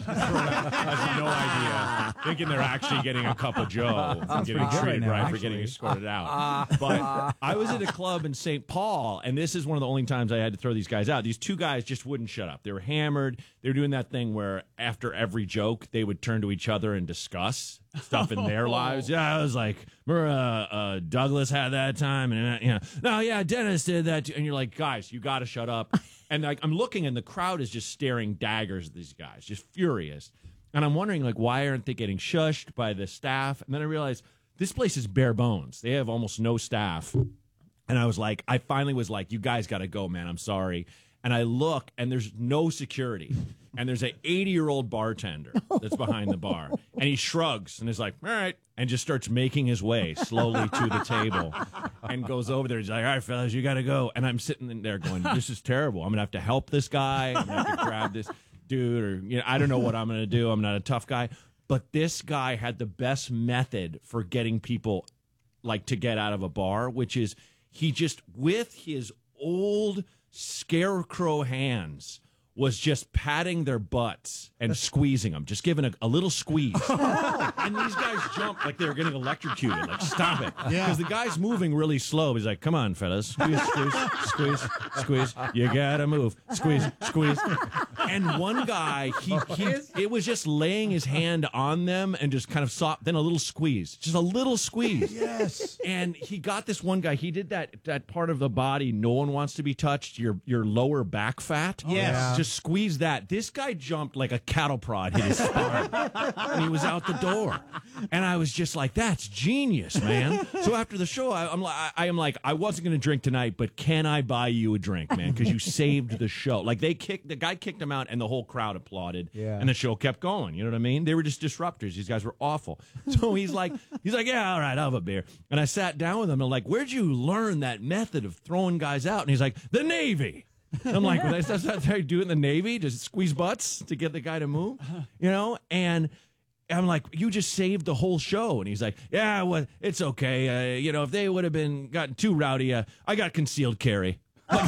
has no idea, thinking they're actually getting a cup of Joe and getting treated right, right for getting escorted out. But I was at a club in Saint Paul, and this is one of the only times I had to throw these guys out. These two guys just wouldn't shut up. They were hammered. They were doing that thing where after every joke, they would turn to each other and discuss stuff in their lives. Yeah, I was like, remember uh, uh, Douglas had that time, and uh, you know, no, yeah, Dennis did that too. And you're like, guys, you got to shut up. And like, I'm looking, and the crowd is just staring daggers at these guys, just furious. And I'm wondering, like, why aren't they getting shushed by the staff? And then I realized this place is bare bones. They have almost no staff. And I was like, I finally was like, you guys got to go, man. I'm sorry. And I look, and there's no security. And there's an eighty-year-old bartender that's behind the bar. And he shrugs and is like, all right, and just starts making his way slowly to the table and goes over there. He's like, all right, fellas, you got to go. And I'm sitting in there going, this is terrible. I'm going to have to help this guy. I'm going to have to grab this dude. Or, you know, I don't know what I'm going to do. I'm not a tough guy. But this guy had the best method for getting people, like, to get out of a bar, which is he just, with his old scarecrow hands, was just patting their butts and squeezing them, just giving a, a little squeeze. And these guys jumped like they were getting electrocuted. Like, stop it. Yeah. Because the guy's moving really slow. He's like, come on, fellas. Squeeze, squeeze, squeeze, squeeze. You gotta move. Squeeze, squeeze. And one guy, he, he it was just laying his hand on them and just kind of soft, then a little squeeze. Just a little squeeze. Yes. And he got this one guy, he did that that part of the body no one wants to be touched, your your lower back fat. Yes. Just squeeze that. This guy jumped like a cattle prod, hit his spine, and he was out the door. And I was just like, that's genius, man. So after the show, I, I'm like, I am like, I wasn't going to drink tonight, but can I buy you a drink, man? Because you saved the show. Like, they kicked, the guy kicked him out, and the whole crowd applauded. Yeah. And the show kept going. You know what I mean? They were just disruptors. These guys were awful. So he's like, he's like, yeah, all right, I'll have a beer. And I sat down with him, and I'm like, where'd you learn that method of throwing guys out? And he's like, the Navy. I'm like, well, that's, that's what they do in the Navy, just squeeze butts to get the guy to move, you know? And I'm like, you just saved the whole show. And he's like, yeah, well, it's okay. Uh, you know, if they would have been gotten too rowdy, uh, I got concealed carry. Like,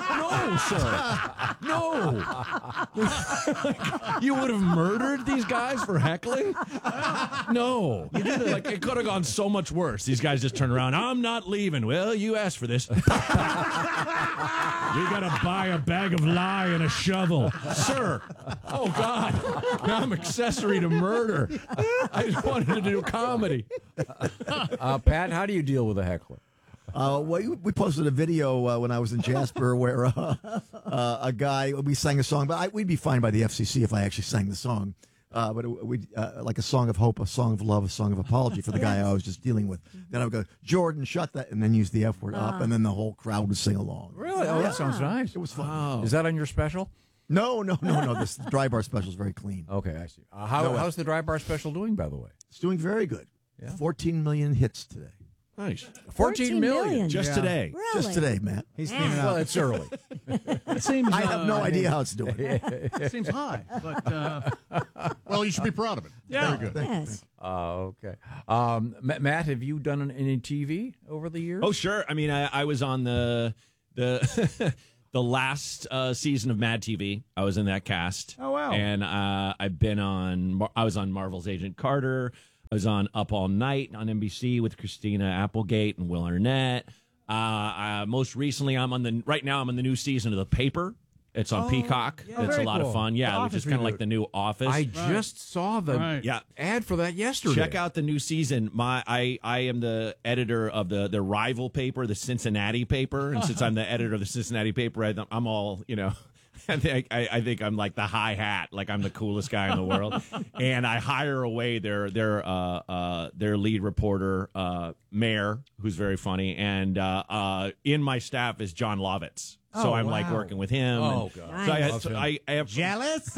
no, sir. No. You would have murdered these guys for heckling? No. You did it. Like, it could have gone so much worse. These guys just turn around. I'm not leaving. Well, you asked for this. You got to buy a bag of lye and a shovel. Sir. Oh, God. Now I'm accessory to murder. I just wanted to do comedy. Uh, Pat, how do you deal with a heckler? Uh, we, we posted a video uh, when I was in Jasper where uh, uh, a guy, we sang a song, but I, we'd be fined by the F C C if I actually sang the song. Uh, but it, we uh, like a song of hope, a song of love, a song of apology for the guy I was just dealing with. Then I would go, Jordan, shut that, and then use the F word up, Uh. and then the whole crowd would sing along. Really? Oh, that sounds nice. It was fun. Wow. Is that on your special? No, no, no, no. This dry bar special is very clean. Okay, I see. Uh, how, No, uh, how's the dry bar special doing, by the way? It's doing very good. Yeah. fourteen million hits today. Nice. fourteen million. Just Yeah. today. Really? Just today, Matt. He's Yeah. cleaning Well, up. it's early. It seems. I have no uh, idea how it's doing. It seems high, but uh, Well, you should be proud of it. yeah. Very good. Yes. Uh, okay. Um, Ma- Matt, have you done any T V over the years? Oh, sure. I mean, I, I was on the the the last uh, season of Mad T V. I was in that cast. Oh, wow. And uh, I've been on. Mar- I was on Marvel's Agent Carter. I was on Up All Night on N B C with Christina Applegate and Will Arnett. Uh, uh, most recently, I'm on the right now. I'm on the new season of The Paper. It's on Oh, Peacock. yeah. It's Very a lot cool. of fun. The Yeah, which Office is kind of like reboot. the new Office. I just saw the Right. yeah. ad for that yesterday. Check out the new season. My I, I am the editor of the, the rival paper, the Cincinnati paper, and since I'm the editor of the Cincinnati paper, I, I'm all you know. I think I, I think I'm like the high hat, like I'm the coolest guy in the world, and I hire away their their uh, uh, their lead reporter, uh, Mayor, who's very funny, and uh, uh, in my staff is John Lovitz. So Oh, I'm like wow. working with him. Oh, and- God. So I, had, Love so him. I, I have Jealous?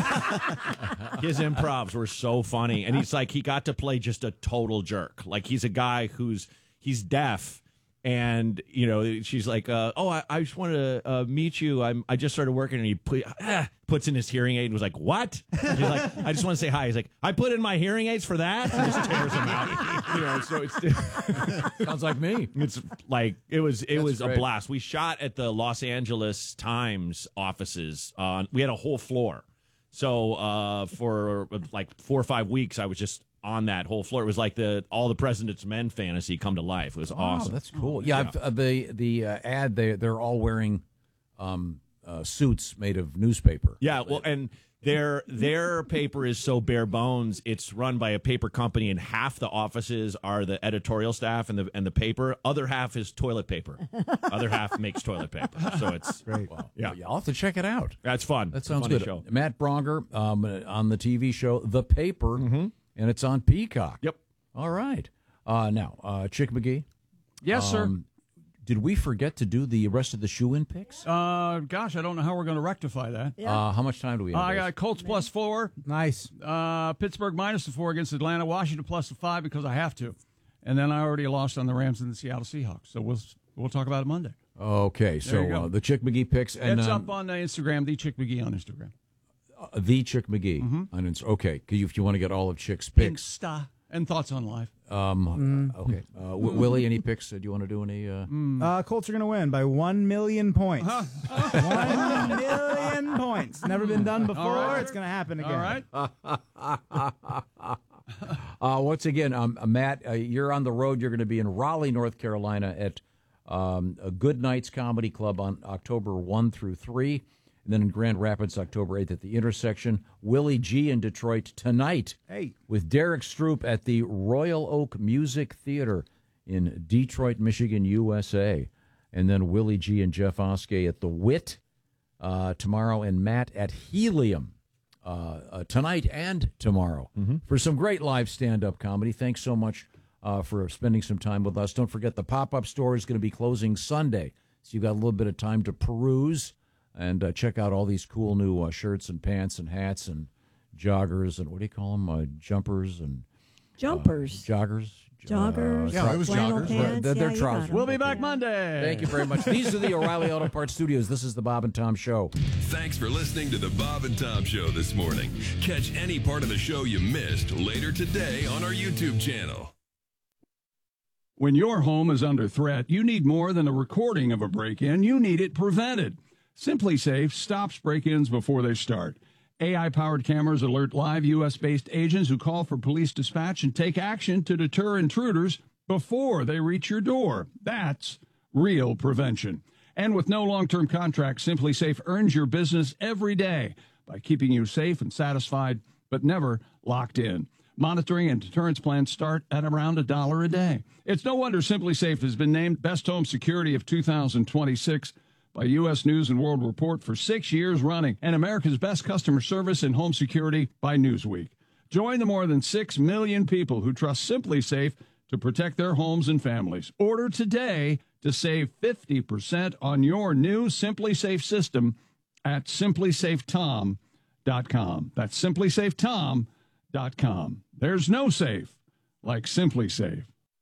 his improvs were so funny, and he's like he got to play just a total jerk. Like he's a guy who's he's deaf, and you know she's like, uh, "Oh, I, I just wanted to uh, meet you. I'm I just started working," and he put, ah, puts in his hearing aid and was like, "What?" And he's like, "I just want to say hi." He's like, "I put in my hearing aids for that," and just tears him out. You know, so it's Sounds like me. it's like it was it That's was great. a blast. We shot at the Los Angeles Times offices. Uh, we had a whole floor. So uh, for like four or five weeks, I was just on that whole floor. It was like the all the President's Men fantasy come to life. It was awesome. Oh, that's cool. Yeah, I've, uh, the the uh, ad they they're all wearing um, uh, suits made of newspaper. Yeah, well, and their their paper is so bare bones. It's run by a paper company, and half the offices are the editorial staff and the and the paper. Other half is toilet paper. Other half makes toilet paper. So it's Great. Wow. Yeah. Well, I'll have to check it out. That's fun. That It's a sounds funny good. Show. Matt Bronger um, on the T V show The Paper, Mm-hmm. and it's on Peacock. Yep. All right. Uh, now, uh, Chick McGee. Yes, sir. um, Did we forget to do the rest of the shoe-in picks? Uh, gosh, I don't know how we're going to rectify that. Uh, how much time do we Uh, have? I got Colts plus four. Nice. Uh, Pittsburgh minus the four against Atlanta. Washington plus the five because I have to. And then I already lost on the Rams and the Seattle Seahawks. So we'll we'll talk about it Monday. Okay, so you go. uh, the Chick McGee picks. And, it's um, up on uh, Instagram, the Chick McGee on Instagram. uh, the Chick McGee. Mm-hmm. On Inst- okay, 'cause if you want to get all of Chick's picks. Insta and thoughts on life. Um, Okay. Uh, w- Willie, any picks? Uh, do you want to do any? Uh... Uh, Colts are going to win by one million points. one million points. Never been done before. right. It's going to happen again. All right. Uh, once again, um, Matt, uh, you're on the road. You're going to be in Raleigh, North Carolina at um, a Good Nights Comedy Club on October first through three. And then in Grand Rapids, October eighth at the Intersection. Willie G in Detroit tonight Hey. with Derek Stroop at the Royal Oak Music Theater in Detroit, Michigan, U S A. And then Willie G and Jeff Oskey at the Wit uh, tomorrow, and Matt at Helium uh, uh, tonight and tomorrow for some great live stand-up comedy. Thanks so much uh, for spending some time with us. Don't forget the pop-up store is going to be closing Sunday, so you've got a little bit of time to peruse and uh, check out all these cool new uh, shirts and pants and hats and joggers and what do you call them? Uh, jumpers and Jumpers. uh, joggers. Joggers. Uh, Yeah, it was flannel joggers. They're, they're, Yeah, you got trousers. 'em. We'll be back Monday. Thank you very much. These are the O'Reilly Auto Parts Studios. This is the Bob and Tom Show. Thanks for listening to the Bob and Tom Show this morning. Catch any part of the show you missed later today on our YouTube channel. When your home is under threat, you need more than a recording of a break-in. You need it prevented. Simply Safe stops break-ins before they start. A I-powered cameras alert live U S-based agents who call for police dispatch and take action to deter intruders before they reach your door. That's real prevention. And with no long-term contract, Simply Safe earns your business every day by keeping you safe and satisfied, but never locked in. Monitoring and deterrence plans start at around a dollar a day. It's no wonder Simply Safe has been named Best Home Security of two thousand twenty-six by U S News and World Report for six years running, and America's Best Customer Service in Home Security by Newsweek. Join the more than six million people who trust Simply Safe to protect their homes and families. Order today to save fifty percent on your new Simply Safe system at simply safe tom dot com. That's simply safe tom dot com. There's no safe like Simply Safe.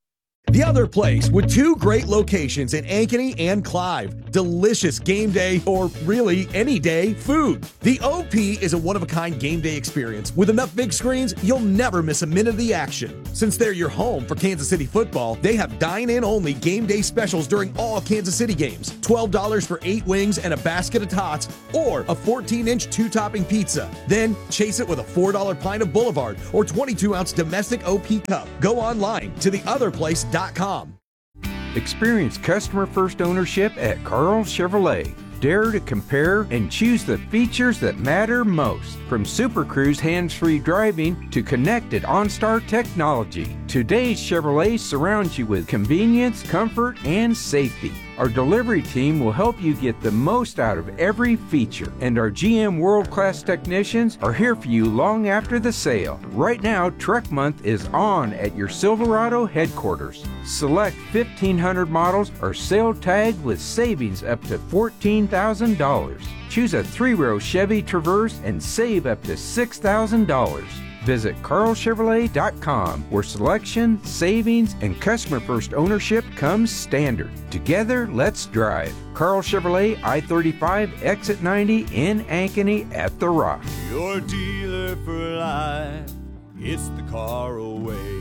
The Other Place, with two great locations in Ankeny and Clive. Delicious game day, or really any day, food. The O P is a one-of-a-kind game day experience. With enough big screens, you'll never miss a minute of the action. Since they're your home for Kansas City football, they have dine-in-only game day specials during all Kansas City games. twelve dollars for eight wings and a basket of tots, or a fourteen-inch two-topping pizza. Then chase it with a four dollar pint of Boulevard or twenty-two ounce domestic O P cup. Go online to the other place dot com. Experience customer-first ownership at Carl Chevrolet. Dare to compare and choose the features that matter most. From Super Cruise hands-free driving to connected OnStar technology, today's Chevrolet surrounds you with convenience, comfort, and safety. Our delivery team will help you get the most out of every feature, and our G M world-class technicians are here for you long after the sale. Right now, Truck Month is on at your Silverado headquarters. Select fifteen hundred models are sale tagged with savings up to fourteen thousand dollars. Choose a three-row Chevy Traverse and save up to six thousand dollars. Visit carl chevrolet dot com, where selection, savings, and customer-first ownership comes standard. Together, let's drive. Carl Chevrolet, I thirty-five, Exit ninety in Ankeny at The Rock. Your dealer for life, it's the Carl way.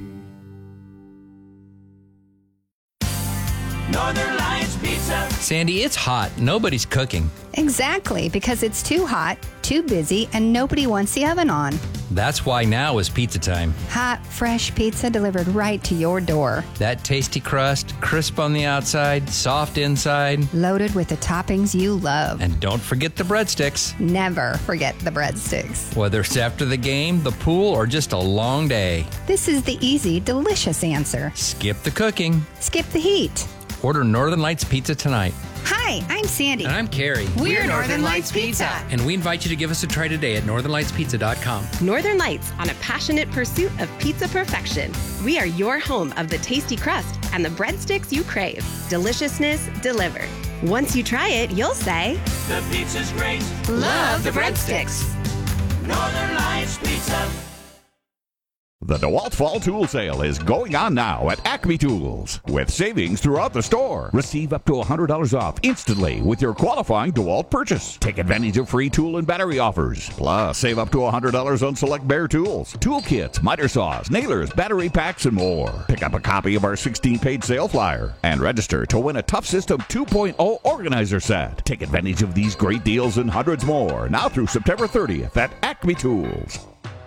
Northern Lights Pizza. Sandy, it's hot. Nobody's cooking. Exactly, because it's too hot, too busy, and nobody wants the oven on. That's why now is pizza time. Hot, fresh pizza delivered right to your door. That tasty crust, crisp on the outside, soft inside. Loaded with the toppings you love. And don't forget the breadsticks. Never forget the breadsticks. Whether it's after the game, the pool, or just a long day. This is the easy, delicious answer. Skip the cooking. Skip the heat. Order Northern Lights Pizza tonight. Hi, I'm Sandy. And I'm Carrie. We're, We're Northern Lights Pizza. And we invite you to give us a try today at northern lights pizza dot com. Northern Lights, on a passionate pursuit of pizza perfection. We are your home of the tasty crust and the breadsticks you crave. Deliciousness delivered. Once you try it, you'll say, the pizza's great. Love the breadsticks. Northern Lights Pizza. The DeWalt Fall Tool Sale is going on now at Acme Tools with savings throughout the store. Receive up to one hundred dollars off instantly with your qualifying DeWalt purchase. Take advantage of free tool and battery offers. Plus, save up to one hundred dollars on select Bear tools, tool kits, miter saws, nailers, battery packs, and more. Pick up a copy of our sixteen-page sale flyer and register to win a Tough System two point oh organizer set. Take advantage of these great deals and hundreds more now through September thirtieth at Acme Tools.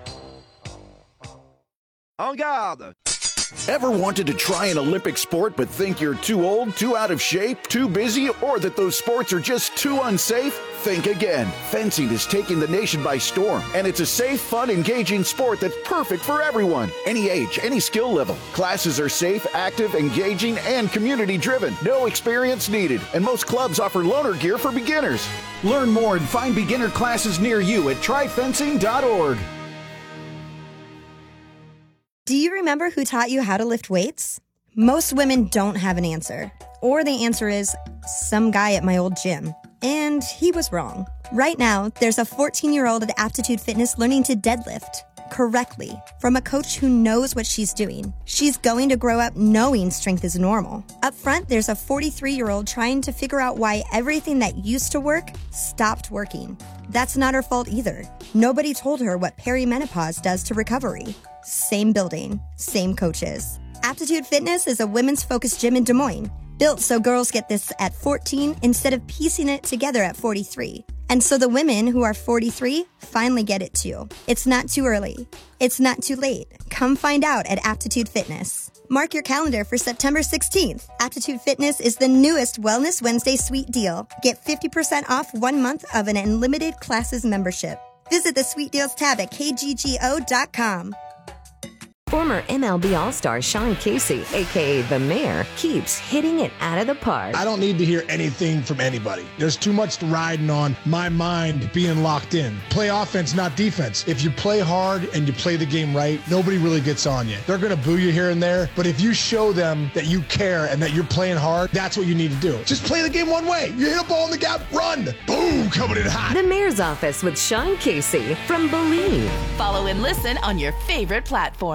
En garde! Ever wanted to try an Olympic sport but think you're too old, too out of shape, too busy, or that those sports are just too unsafe? Think again. Fencing is taking the nation by storm, and it's a safe, fun, engaging sport that's perfect for everyone. Any age, any skill level. Classes are safe, active, engaging, and community-driven. No experience needed, and most clubs offer loaner gear for beginners. Learn more and find beginner classes near you at try fencing dot org. Do you remember who taught you how to lift weights? Most women don't have an answer. Or the answer is, some guy at my old gym. And he was wrong. Right now, there's a fourteen-year-old at Aptitude Fitness learning to deadlift correctly from a coach who knows what she's doing. She's going to grow up knowing strength is normal. Up front, there's a forty-three-year-old trying to figure out why everything that used to work stopped working. That's not her fault either. Nobody told her what perimenopause does to recovery. Same building, same coaches. Aptitude Fitness is a women's focused gym in Des Moines, built so girls get this at fourteen instead of piecing it together at forty-three. And so the women who are forty-three finally get it too. It's not too early. It's not too late. Come find out at Aptitude Fitness. Mark your calendar for September sixteenth. Aptitude Fitness is the newest Wellness Wednesday sweet deal. Get fifty percent off one month of an unlimited classes membership. Visit the sweet deals tab at k g g o dot com. Former M L B All-Star Sean Casey, a k a. The Mayor, keeps hitting it out of the park. I don't need to hear anything from anybody. There's too much riding on my mind being locked in. Play offense, not defense. If you play hard and you play the game right, nobody really gets on you. They're going to boo you here and there, but if you show them that you care and that you're playing hard, that's what you need to do. Just play the game one way. You hit a ball in the gap, run. Boom, coming in hot. The Mayor's Office with Sean Casey from Believe. Follow and listen on your favorite platform.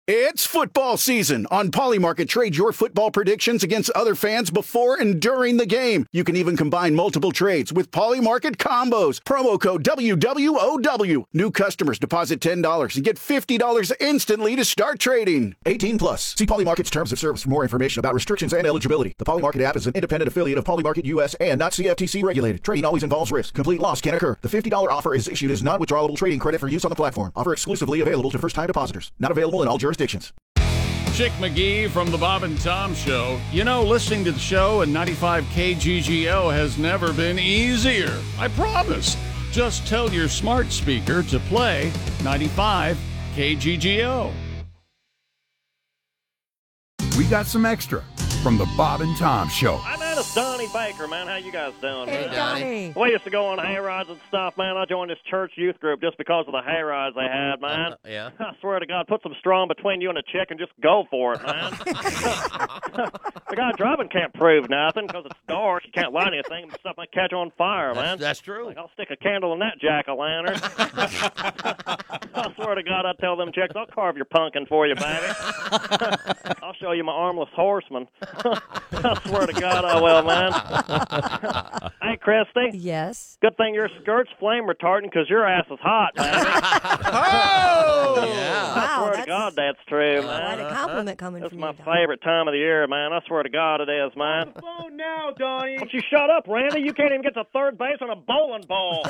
It's football season. On Polymarket, trade your football predictions against other fans before and during the game. You can even combine multiple trades with Polymarket combos. Promo code W W O W. New customers deposit ten dollars and get fifty dollars instantly to start trading. eighteen plus. See Polymarket's terms of service for more information about restrictions and eligibility. The Polymarket app is an independent affiliate of Polymarket U S and not C F T C regulated. Trading always involves risk. Complete loss can occur. The fifty dollars offer is issued as non-withdrawable trading credit for use on the platform. Offer exclusively available to first-time depositors. Not available in all jurisdictions. Chick McGee from the Bob and Tom Show. You know, listening to the show at ninety-five K G G O has never been easier. I promise. Just tell your smart speaker to play ninety-five K G G O. We got some extra from the Bob and Tom Show. Hi, man, it's Donnie Baker, man. How you guys doing, Hey, man? Donnie. We used to go on hay rides and stuff, man. I joined this church youth group just because of the hay rides they had, man. Uh, yeah. I swear to God, put some straw in between you and a chick and just go for it, man. The guy driving can't prove nothing because it's dark. You can't light anything. Stuff might catch on fire, That's, man. that's true. Like, I'll stick a candle in that jack-o'-lantern. I swear to God, I tell them chicks, I'll carve your pumpkin for you, baby. I'll show you my armless horseman. I swear to God, I will, man. Hey, Christy. Yes. Good thing your skirt's flame retardant because your ass is hot, baby. Oh! I Yeah. Wow, swear to that's God, that's true, quite man. a compliment coming It's from my you, Donnie. favorite time of the year, man. I swear to God, it is, man. Oh, now, Donnie. Why don't you shut up, Randy? You can't even get to third base on a bowling ball.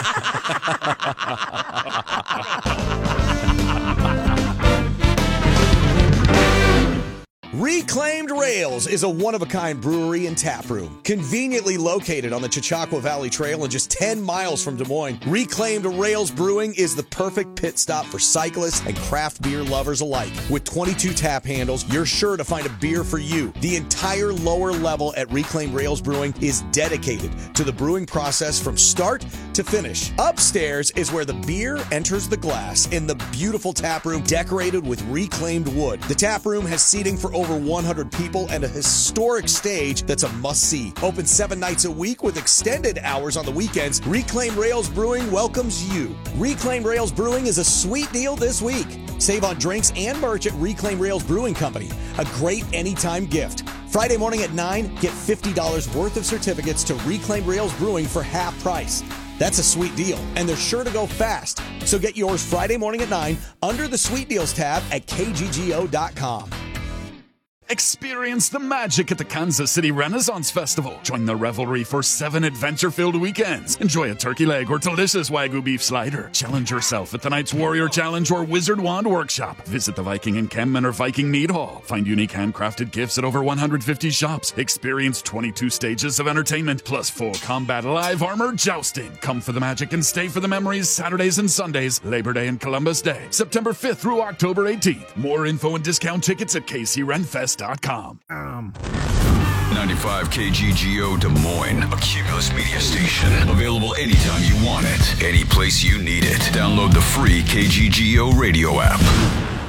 Reclaimed Rails is a one-of-a-kind brewery and tap room. Conveniently located on the Chautauqua Valley Trail and just ten miles from Des Moines, Reclaimed Rails Brewing is the perfect pit stop for cyclists and craft beer lovers alike. With twenty-two tap handles, you're sure to find a beer for you. The entire lower level at Reclaimed Rails Brewing is dedicated to the brewing process from start to finish. Upstairs is where the beer enters the glass in the beautiful tap room decorated with reclaimed wood. The tap room has seating for over one hundred people and a historic stage that's a must-see. Open seven nights a week with extended hours on the weekends, Reclaimed Rails Brewing welcomes you. Reclaimed Rails Brewing is a sweet deal this week. Save on drinks and merch at Reclaimed Rails Brewing Company. A great anytime gift. Friday morning at nine, get fifty dollars worth of certificates to Reclaimed Rails Brewing for half price. That's a sweet deal, and they're sure to go fast. So get yours Friday morning at nine under the Sweet Deals tab at K G G O dot com. Experience the magic at the Kansas City Renaissance Festival. Join the revelry for seven adventure-filled weekends. Enjoy a turkey leg or delicious Wagyu beef slider. Challenge yourself at tonight's Warrior Challenge or Wizard Wand Workshop. Visit the Viking Encampment or Viking Mead Hall. Find unique handcrafted gifts at over one hundred fifty shops. Experience twenty-two stages of entertainment, plus full combat live armor jousting. Come for the magic and stay for the memories Saturdays and Sundays, Labor Day and Columbus Day, September fifth through October eighteenth. More info and discount tickets at K C Ren Fest dot com. Um. ninety-five K G G O Des Moines, a Cumulus media station. Available anytime you want it, any place you need it. Download the free K G G O radio app.